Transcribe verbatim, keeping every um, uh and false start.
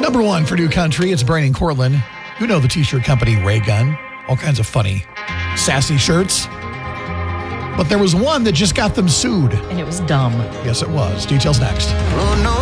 Number one for New Country, it's Brain and Cortland. You know the t-shirt company Raygun. All kinds of funny, sassy shirts. But there was one that just got them sued. And it was dumb. Yes, it was. Details next. Oh, no.